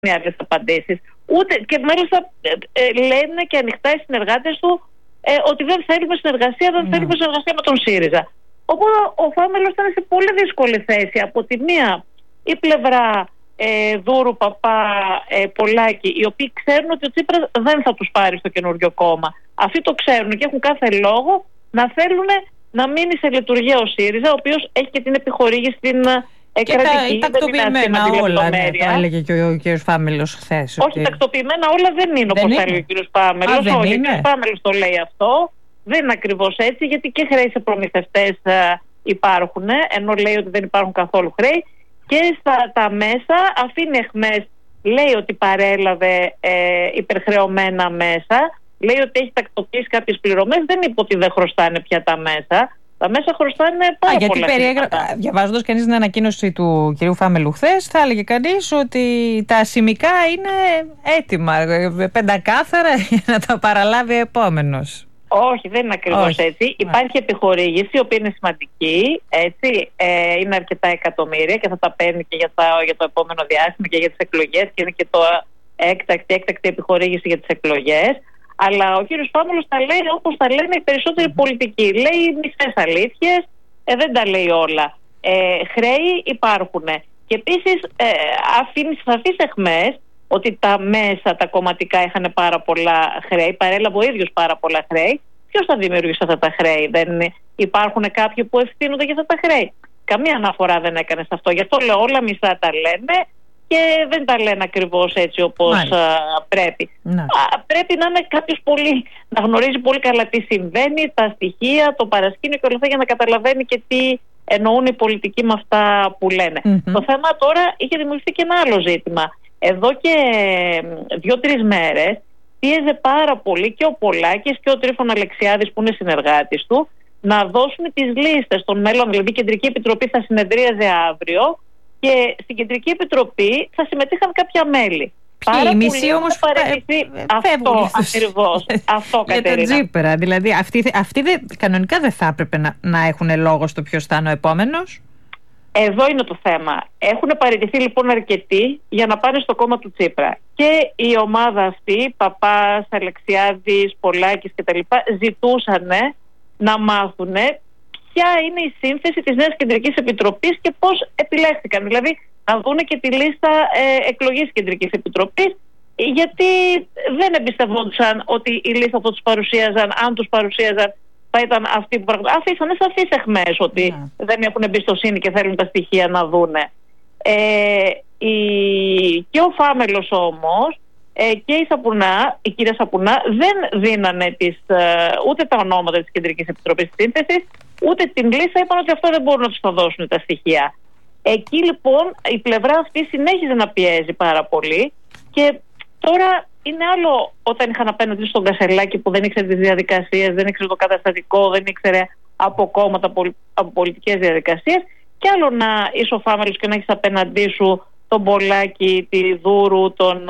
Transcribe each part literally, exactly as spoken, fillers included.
άλλες απαντήσεις. Ούτε, και μάλιστα ε, ε, λένε και ανοιχτά οι συνεργάτες του ε, ότι δεν θέλουμε συνεργασία, δεν mm. θέλουμε συνεργασία με τον ΣΥΡΙΖΑ. Οπότε ο Φάμελος ήταν σε πολύ δύσκολη θέση. Από τη μία η πλευρά ε, Δούρου, Παπά, ε, Πολάκη, οι οποίοι ξέρουν ότι ο Τσίπρας δεν θα τους πάρει στο καινούριο κόμμα. Αυτοί το ξέρουν και έχουν κάθε λόγο να θέλουν να μείνει σε λειτουργία ο ΣΥΡΙΖΑ, ο οποίος έχει και την επιχορήγηση στην ε, και κρατική. τα τακτοποιημένα όλα, ναι, το έλεγε και ο κ. Φάμελος χθες. Όχι, ότι... τακτοποιημένα όλα δεν είναι όπως έλεγε ο κ. Φάμελος. Όχι, ο κ. Φάμελος το λέει αυτό. Δεν είναι ακριβώς έτσι, γιατί και χρέη σε προμηθευτές ε, υπάρχουν, ενώ λέει ότι δεν υπάρχουν καθόλου χρέη. Και στα τα μέσα αφήνει εχμές, λέει ότι παρέλαβε ε, υπερχρεωμένα μέσα, λέει ότι έχει τακτοποιήσει κάποιες πληρωμές, δεν είπε ότι δεν χρωστάνε πια τα μέσα. Τα μέσα χρωστάνε πάρα Α, πολλά. Γιατί περιέγρα... διαβάζοντας κανείς την ανακοίνωση του κ. Φάμελου χθες, θα έλεγε κανείς ότι τα ασημικά είναι έτοιμα, πεντακάθαρα, για να τα παραλάβει επόμενος. Όχι, δεν είναι ακριβώς έτσι. Yeah. Υπάρχει επιχορήγηση, η οποία είναι σημαντική. Έτσι. Ε, είναι αρκετά εκατομμύρια και θα τα παίρνει και για, τα, για το επόμενο διάστημα και για τις εκλογές. Και είναι και το έκτακτη, έκτακτη επιχορήγηση για τις εκλογές. Αλλά ο κύριος Φάμελος τα λέει όπως τα λένε οι περισσότεροι mm-hmm. πολιτικοί. Λέει μισές αλήθειες, ε, δεν τα λέει όλα. Ε, χρέη υπάρχουν. Και επίσης ε, αφήνει σαφείς εχμές ότι τα μέσα, τα κομματικά είχαν πάρα πολλά χρέη, παρέλαβε ο ίδιος πάρα πολλά χρέη. Ποιος θα δημιουργήσει αυτά τα χρέη? Δεν υπάρχουν κάποιοι που ευθύνονται για αυτά τα χρέη? Καμία αναφορά δεν έκανε σε αυτό. Γι' αυτό λέω όλα μισά τα λένε και δεν τα λένε ακριβώς έτσι όπως α, πρέπει. Α, πρέπει να είναι κάποιος πολύ, να γνωρίζει πολύ καλά τι συμβαίνει, τα στοιχεία, το παρασκήνιο και όλα αυτά, για να καταλαβαίνει και τι εννοούν οι πολιτικοί με αυτά που λένε. Mm-hmm. Το θέμα τώρα είχε δημιουργηθεί και ένα άλλο ζήτημα. Εδώ και δύο-τρεις μέρες πίεζε πάρα πολύ και ο Πολάκης και ο Τρίφων Αλεξιάδης, που είναι συνεργάτης του, να δώσουν τις λίστες των μέλων. Δηλαδή η Κεντρική Επιτροπή θα συνεδρίαζε αύριο και στην Κεντρική Επιτροπή θα συμμετείχαν κάποια μέλη. Πάρα η μισή όμως παραιτηθεί αυτό ακριβώς. Αυτό, για τον Τσίπρα. Δηλαδή αυτοί, αυτοί δε, κανονικά δεν θα έπρεπε να, να έχουν λόγο στο ποιος θα είναι ο επόμενος. Εδώ είναι το θέμα. Έχουν παραιτηθεί λοιπόν αρκετοί για να πάνε στο κόμμα του Τσίπρα. Και η ομάδα αυτή, Παπάς, Αλεξιάδης, Πολάκης κτλ., ζητούσαν να μάθουν ποια είναι η σύνθεση της Νέας Κεντρικής Επιτροπής και πώς επιλέχθηκαν. Δηλαδή να δουν και τη λίστα ε, εκλογής Κεντρικής Επιτροπής, γιατί δεν εμπιστευόντουσαν ότι η λίστα που τους παρουσίαζαν, αν τους παρουσίαζαν, θα ήταν αυτοί που πραγματικά αφήσανε σαφείς εχμές ότι yeah. δεν έχουν εμπιστοσύνη και θέλουν τα στοιχεία να δούνε. Ε, η... Και ο Φάμελος όμως ε, και η Σαπουνά, η κυρία Σαπουνά, δεν δίνανε τις, ε, ούτε τα ονόματα της Κεντρικής Επιτροπής της Σύνθεσης, ούτε την λίστα. Είπαν ότι αυτό δεν μπορούν να τους τα δώσουν τα στοιχεία. Εκεί λοιπόν η πλευρά αυτή συνέχιζε να πιέζει πάρα πολύ και τώρα είναι άλλο όταν είχαν απέναντι στον Κασελάκη που δεν ήξερε τις διαδικασίες, δεν ήξερε το καταστατικό, δεν ήξερε από κόμματα, από πολιτικές διαδικασίες, και άλλο να είσαι ο Φάμελος και να έχεις απέναντί σου τον Πολάκη, τη Δούρου, τον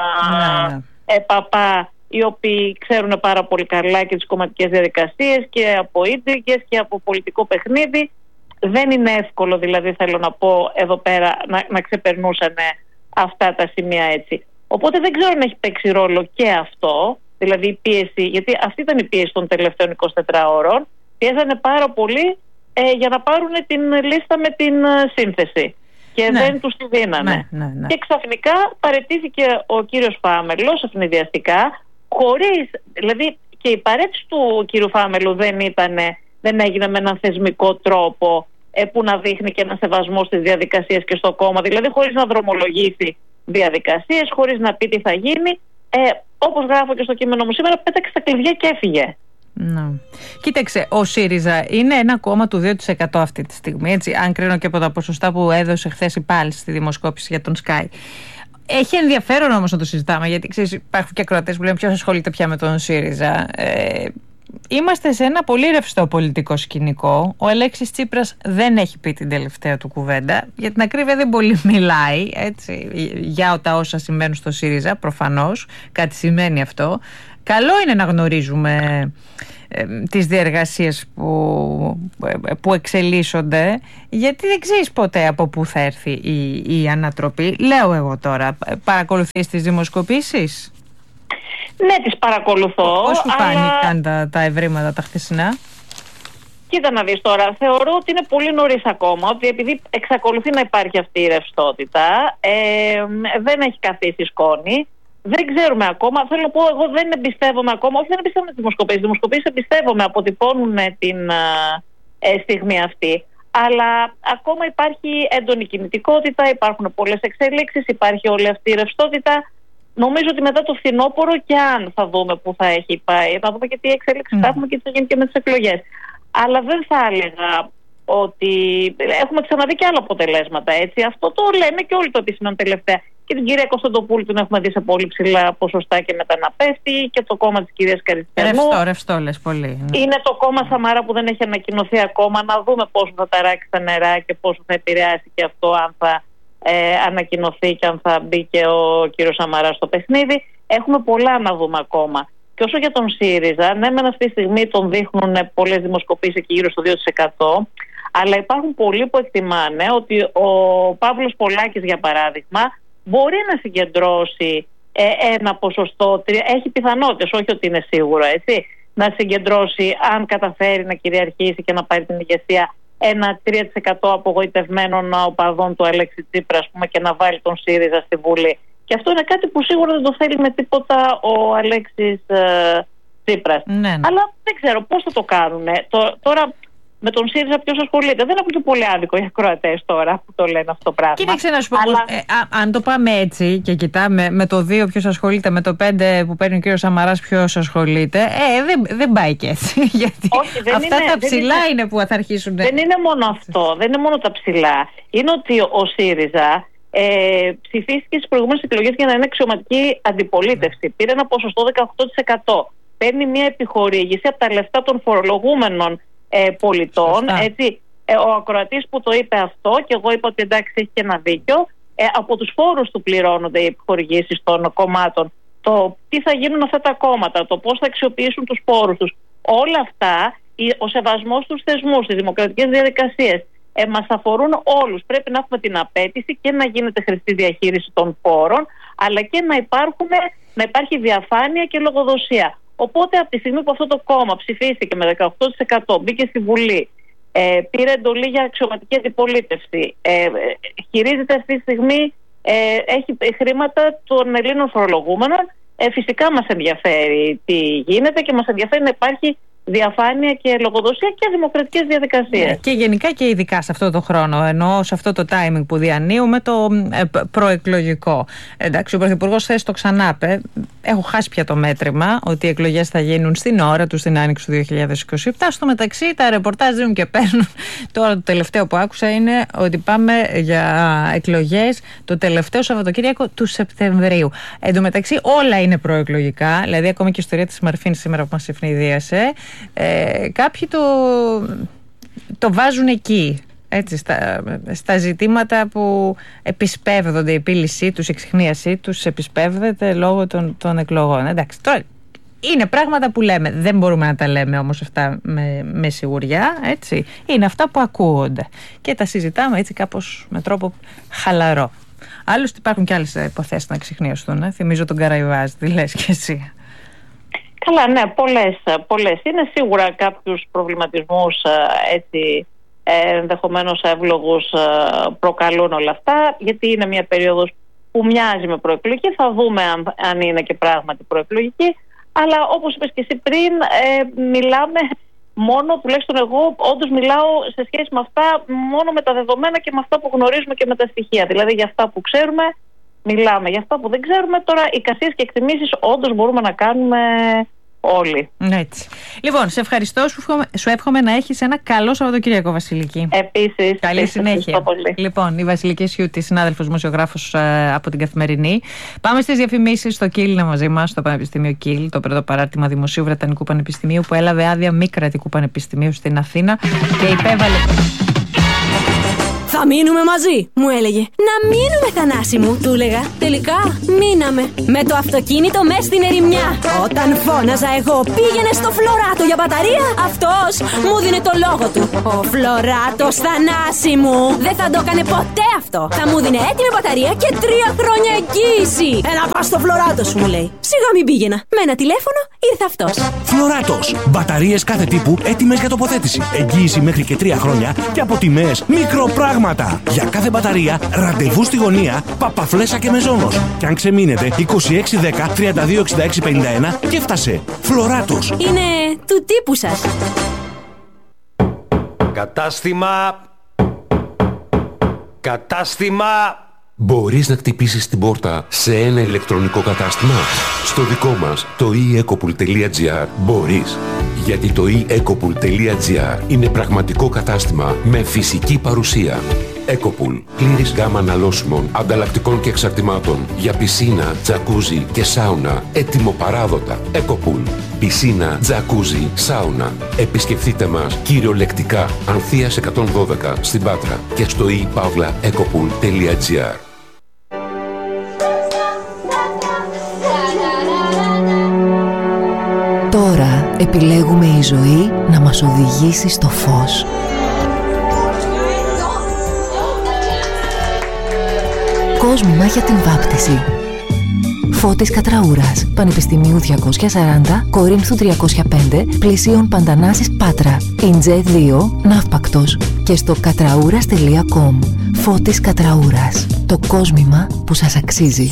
ναι. ε, Παπά, οι οποίοι ξέρουν πάρα πολύ καλά και τις κομματικές διαδικασίες και από ίντρικες και από πολιτικό παιχνίδι. Δεν είναι εύκολο, δηλαδή θέλω να πω εδώ πέρα, να, να ξεπερνούσαν αυτά τα σημεία έτσι. Οπότε δεν ξέρω αν έχει παίξει ρόλο και αυτό, δηλαδή η πίεση, γιατί αυτή ήταν η πίεση των τελευταίων εικοσιτετρών ώρων. Πιέζανε πάρα πολύ ε, για να πάρουν την λίστα με την ε, σύνθεση και ναι. δεν τους τη δίνανε. Ναι, ναι, ναι. Και ξαφνικά παραιτήθηκε ο κύριος Φάμελος ευνηδιαστικά, χωρίς, δηλαδή και η παρέτηση του κύριου Φάμελου δεν, ήτανε, δεν έγινε με έναν θεσμικό τρόπο ε, που να δείχνει και ένα σεβασμό στις διαδικασίες και στο κόμμα, δηλαδή χωρίς να δρομολογήσει διαδικασίες, χωρίς να πει τι θα γίνει. Ε, όπως γράφω και στο κείμενο μου σήμερα, πέταξε τα κλειδιά και έφυγε. No. Κοίταξε, ο ΣΥΡΙΖΑ είναι ένα κόμμα του δύο τοις εκατό αυτή τη στιγμή, έτσι, αν κρίνω και από τα ποσοστά που έδωσε χθες η Πάλ στη δημοσκόπηση για τον Sky. Έχει ενδιαφέρον όμως να το συζητάμε, γιατί ξέρεις, υπάρχουν και ακροατές που λένε ποιος ασχολείται πια με τον ΣΥΡΙΖΑ. Ε, Είμαστε σε ένα πολύ ρευστό πολιτικό σκηνικό. Ο Αλέξης Τσίπρας δεν έχει πει την τελευταία του κουβέντα. Για την ακρίβεια δεν πολύ μιλάει, έτσι, για τα όσα συμβαίνουν στο ΣΥΡΙΖΑ. Προφανώς κάτι σημαίνει αυτό. Καλό είναι να γνωρίζουμε ε, τις διεργασίες που, που εξελίσσονται, γιατί δεν ξέρεις ποτέ από πού θα έρθει η, η ανατροπή. Λέω εγώ τώρα, παρακολουθείς τις δημοσκοπήσεις? Ναι, τις παρακολουθώ. Πώς σου αλλά... φάνηκαν τα, τα ευρήματα τα χθεσινά? Κοίτα να δεις τώρα, θεωρώ ότι είναι πολύ νωρίς ακόμα, ότι επειδή εξακολουθεί να υπάρχει αυτή η ρευστότητα, ε, δεν έχει καθίσει η σκόνη, δεν ξέρουμε ακόμα. Θέλω να πω, εγώ δεν εμπιστεύομαι ακόμα, όχι δεν εμπιστεύομαι τις δημοσκοπήσεις, οι δημοσκοπήσεις εμπιστεύομαι, αποτυπώνουν την ε, στιγμή αυτή. Αλλά ακόμα υπάρχει έντονη κινητικότητα, υπάρχουν πολλές εξελίξεις, υπάρχει όλη αυτή η ρευστότητα. Νομίζω ότι μετά το φθινόπωρο, και αν θα δούμε πού θα έχει πάει, θα δούμε και τι εξέλιξεις θα έχουμε και τι θα γίνει και με τις εκλογές. Αλλά δεν θα έλεγα ότι έχουμε ξαναδεί και άλλα αποτελέσματα, έτσι. Αυτό το λένε και όλοι το επισημαίνουν τελευταία. Και την κυρία Κωνσταντοπούλου την έχουμε δει σε πολύ ψηλά ποσοστά και μετά να πέφτει, και το κόμμα της κυρίας Καριστιανού. Ρευστό, ρευστό λες πολύ. Ναι. Είναι το κόμμα Σαμαρά που δεν έχει ανακοινωθεί ακόμα. Να δούμε πόσο θα ταράξει τα νερά και πόσο θα επηρεάσει και αυτό, αν θα ε, ανακοινωθεί και αν θα μπει και ο κύριος Σαμαράς στο παιχνίδι. Έχουμε πολλά να δούμε ακόμα. Και όσο για τον ΣΥΡΙΖΑ, ναι, μεν αυτή τη στιγμή τον δείχνουν πολλές δημοσκοπήσεις εκεί γύρω στο δύο τοις εκατό, αλλά υπάρχουν πολλοί που εκτιμάνε ότι ο Παύλος Πολάκης, για παράδειγμα, μπορεί να συγκεντρώσει ε, ένα ποσοστό, έχει πιθανότητες, όχι ότι είναι σίγουρο, έτσι, να συγκεντρώσει, αν καταφέρει να κυριαρχήσει και να πάρει την ηγεσία, ένα τρία τοις εκατό απογοητευμένων οπαδών του Αλέξη Τσίπρα, ας πούμε, και να βάλει τον ΣΥΡΙΖΑ στη Βουλή. Και αυτό είναι κάτι που σίγουρα δεν το θέλει με τίποτα ο Αλέξης ε, Τσίπρας. Ναι, ναι. Αλλά δεν ξέρω πώς θα το κάνουν. Το, τώρα με τον ΣΥΡΙΖΑ ποιος ασχολείται? Δεν έχουν και πολύ άδικο οι ακροατές τώρα που το λένε αυτό το πράγμα. Κοίταξε να σου πω, αλλά... ε, α, αν το πάμε έτσι και κοιτάμε με το δύο ποιος ασχολείται, με το πέντε που παίρνει ο κύριος Σαμαράς ποιος ασχολείται, ε, δεν, δεν πάει και έτσι. Γιατί όχι, δεν αυτά είναι, τα ψηλά είναι, είναι που θα αρχίσουν. Δεν είναι μόνο αυτό, δεν είναι μόνο τα ψηλά. Είναι ότι ο ΣΥΡΙΖΑ Ε, ψηφίστηκε στις προηγούμενες εκλογές για να είναι αξιωματική αντιπολίτευση. Πήρε ένα ποσοστό δεκαοκτώ τοις εκατό. Παίρνει μια επιχορήγηση από τα λεφτά των φορολογούμενων ε, πολιτών. Έτσι, ε, ο ακροατής που το είπε αυτό, και εγώ είπα ότι εντάξει, έχει και ένα δίκιο, ε, από τους φόρους του πληρώνονται οι επιχορηγήσεις των κομμάτων. Το τι θα γίνουν αυτά τα κόμματα, το πώς θα αξιοποιήσουν τους φόρους τους. Όλα αυτά, ο σεβασμός στους θεσμούς, στις δημοκρατικές διαδικασίες, Ε, μας αφορούν όλους. Πρέπει να έχουμε την απέτηση και να γίνεται χρηστή διαχείριση των πόρων, αλλά και να, υπάρχουν, να υπάρχει διαφάνεια και λογοδοσία. Οπότε από τη στιγμή που αυτό το κόμμα ψηφίστηκε με δεκαοκτώ τοις εκατό, μπήκε στη Βουλή, ε, πήρε εντολή για αξιωματική αντιπολίτευση, ε, χειρίζεται αυτή τη στιγμή, ε, έχει χρήματα των Ελλήνων φορολογούμενων, ε, φυσικά μας ενδιαφέρει τι γίνεται και μας ενδιαφέρει να υπάρχει διαφάνεια και λογοδοσία και δημοκρατικές διαδικασίες. Ναι, και γενικά και ειδικά σε αυτό το χρόνο, ενώ σε αυτό το timing που διανύουμε, το ε, προεκλογικό. Εντάξει, ο Πρωθυπουργός χθες το ξανάπε, έχω χάσει πια το μέτρημα, ότι οι εκλογές θα γίνουν στην ώρα του, στην άνοιξη του δύο χιλιάδες είκοσι επτά. Στο μεταξύ τα ρεπορτάζ δίνουν και παίρνουν. Τώρα το τελευταίο που άκουσα είναι ότι πάμε για εκλογές το τελευταίο Σαββατοκύριακο του Σεπτεμβρίου. Εν τω μεταξύ όλα είναι προεκλογικά, δηλαδή ακόμα και η ιστορία της Μαρφίνης σήμερα που μας ευνηδίασε. Ε, κάποιοι το, το βάζουν εκεί, έτσι, στα, στα ζητήματα που επισπεύδονται, η επίλυσή τους, η εξιχνίασή τους επισπεύδεται λόγω των, των εκλογών. Εντάξει, τώρα είναι πράγματα που λέμε, δεν μπορούμε να τα λέμε όμως αυτά με, με σιγουριά, έτσι. Είναι αυτά που ακούγονται και τα συζητάμε έτσι κάπως με τρόπο χαλαρό. Άλλωστε υπάρχουν και άλλες υποθέσεις να εξιχνίαστούν, ε. Θυμίζω τον Καραϊβάζ, τι λες και εσύ? Καλά, ναι, πολλές, πολλές. Είναι σίγουρα κάποιους προβληματισμούς, έτσι, ενδεχομένως εύλογους, προκαλούν όλα αυτά, γιατί είναι μια περίοδος που μοιάζει με προεκλογική. Θα δούμε αν, αν είναι και πράγματι προεκλογική. Αλλά όπως είπες και εσύ πριν, ε, μιλάμε μόνο, τουλάχιστον εγώ, όντως μιλάω σε σχέση με αυτά, μόνο με τα δεδομένα και με αυτά που γνωρίζουμε και με τα στοιχεία. Δηλαδή για αυτά που ξέρουμε μιλάμε, για αυτά που δεν ξέρουμε. Τώρα εικασίες και εκτιμήσεις όντως μπορούμε να κάνουμε όλοι. Έτσι. Λοιπόν, σε ευχαριστώ. Σου εύχομαι, σου εύχομαι να έχεις ένα καλό Σαββατοκύριακο, Βασιλική. Επίσης. Καλή επίσης, συνέχεια. Πολύ. Λοιπόν, η Βασιλική Σιούτη, συνάδελφος δημοσιογράφος ε, από την Καθημερινή. Πάμε στις διαφημίσεις. Στο Κιλ είναι μαζί μας, στο Πανεπιστήμιο Κιλ, το πρωτοπαράρτημα Δημοσίου Βρετανικού Πανεπιστημίου που έλαβε άδεια μη κρατικού πανεπιστημίου στην Αθήνα και υπέβαλε. Θα μείνουμε μαζί, μου έλεγε. Να μείνουμε, Θανάση μου, του έλεγα. Τελικά μείναμε. Με το αυτοκίνητο μες στην ερημιά. Όταν φώναζα εγώ πήγαινε στο Φλωράτο για μπαταρία, αυτός μου δίνε το λόγο του. Ο Φλωράτος, Θανάση μου, δεν θα το έκανε ποτέ αυτό. Θα μου δίνε έτοιμη μπαταρία και τρία χρόνια εγγύηση. Έλα πας στο Φλωράτο σου, μου λέει. Σιγά μην πήγαινα. Με ένα τηλέφωνο ήρθε αυτός. Φλωράτος. Μπαταρίες κάθε τύπου έτοιμες για τοποθέτηση. Εγγύηση μέχρι και τρία χρόνια και από τιμές μικροπράγματα. Για κάθε μπαταρία, ραντεβού στη γωνία, Παπαφλέσσα και Μεζόνος. Και αν ξεμείνετε, είκοσι έξι δέκα τριάντα δύο εξήντα έξι πενήντα ένα και φτάσε. Φλωράτος. Είναι του τύπου σας. Κατάστημα. Κατάστημα. Μπορείς να χτυπήσεις την πόρτα σε ένα ηλεκτρονικό κατάστημα? Στο δικό μας, το e ecopool τελεία gr, μπορείς. Γιατί το e ecopool τελεία gr είναι πραγματικό κατάστημα με φυσική παρουσία. Ecopool. Πλήρης γάμα αναλώσιμων, ανταλλακτικών και εξαρτημάτων για πισίνα, τζακούζι και σάουνα. Έτοιμο-παράδοτα. Ecopool. Πισίνα, τζακούζι, σάουνα. Επισκεφτείτε μας κυριολεκτικά Ανθείας εκατόν δώδεκα στην Πάτρα και στο e παύλα ecopool τελεία gr. Τώρα επιλέγουμε η ζωή να μας οδηγήσει στο φως. Κόσμημα για την βάπτιση. Φώτης Κατραούρας, Πανεπιστημίου διακόσια σαράντα, Κορίνθου τριακόσια πέντε, Πλησίων Παντανάσης Πάτρα. Ιντζέ δύο, Ναύπακτος. Και στο κατραούρας τελεία κομ. Φώτης Κατραούρας. Το κόσμημα που σας αξίζει.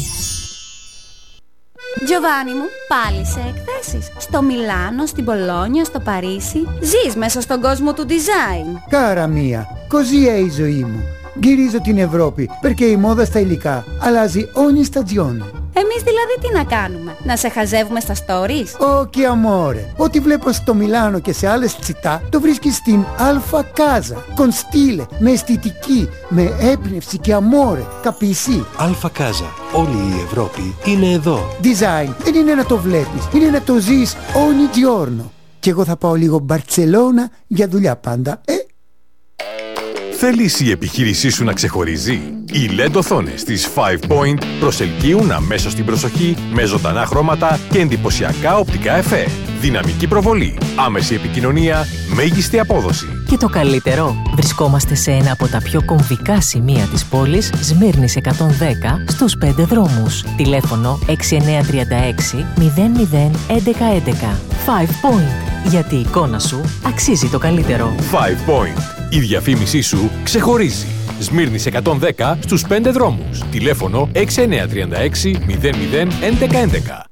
Giovanni μου, πάλι σε εκθέσεις. Στο Μιλάνο, στην Πολόνια, στο Παρίσι. Ζεις μέσα στον κόσμο του design. Κάρα μία, così è η ζωή μου. Γυρίζω την Ευρώπη, perché η μόδα στα υλικά αλλάζει ogni stagione. Εμείς δηλαδή τι να κάνουμε, να σε χαζεύουμε στα stories? Ω και αμόρε, ό,τι βλέπω στο Μιλάνο και σε άλλες τσιτά το βρίσκεις στην Alfa Casa. Con stile, με αισθητική, με έμπνευση και αμόρε, capisci? Alfa Casa. Όλη η Ευρώπη είναι εδώ. Design δεν είναι να το βλέπεις, είναι να το ζεις ogni giorno. Και εγώ θα πάω λίγο Μπαρτσελώνα για δουλειά πάντα, ε? Θέλεις η επιχείρησή σου να ξεχωρίζει? Οι ελ ι ντι οθόνες της Five Point προσελκύουν αμέσως την προσοχή με ζωντανά χρώματα και εντυπωσιακά οπτικά εφέ. Δυναμική προβολή, άμεση επικοινωνία, μέγιστη απόδοση. Και το καλύτερο, βρισκόμαστε σε ένα από τα πιο κομβικά σημεία της πόλης, Σμύρνης εκατόν δέκα, στους πέντε δρόμους. Τηλέφωνο έξι εννιά τρία έξι μηδέν μηδέν έντεκα έντεκα. Five Point. Γιατί η εικόνα σου αξίζει το καλύτερο. Five Point. Η διαφήμισή σου ξεχωρίζει. Σμύρνης εκατόν δέκα στους πέντε δρόμους. Τηλέφωνο έξι εννιά τρία έξι μηδέν μηδέν έντεκα έντεκα.